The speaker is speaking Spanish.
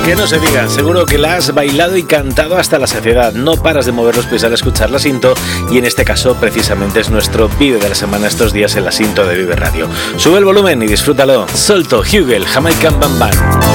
Que no se diga, seguro que la has bailado y cantado hasta la saciedad. No paras de mover los pies al escuchar la Sinto, y en este caso precisamente es nuestro vídeo de la semana estos días en la Sinto de Vive Radio. Sube el volumen y disfrútalo. Solto, Hugel, Jamaican Bam Bam.